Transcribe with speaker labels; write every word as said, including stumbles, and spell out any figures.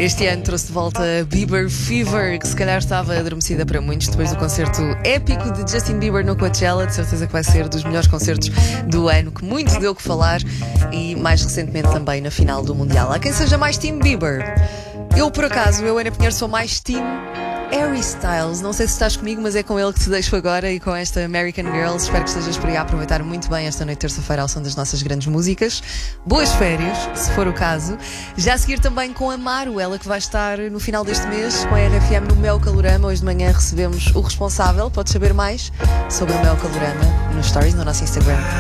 Speaker 1: Este ano trouxe de volta Bieber Fever, que se calhar estava adormecida para muitos depois do concerto épico de Justin Bieber no Coachella. De certeza que vai ser dos melhores concertos do ano, que muito deu que falar, e mais recentemente também na final do Mundial. Há quem seja mais Team Bieber. Eu, por acaso, eu, Ana Pinheiro, sou mais Team Harry Styles. Não sei se estás comigo, mas é com ele que te deixo agora e com esta American Girls. Espero que estejas por aí a aproveitar muito bem esta noite de terça-feira ao som das nossas grandes músicas. Boas férias, se for o caso. Já a seguir também com a Maru, ela que vai estar no final deste mês com a R F M no Mel Calorama. Hoje de manhã recebemos o responsável. Podes saber mais sobre o Mel Calorama nos stories no nosso Instagram.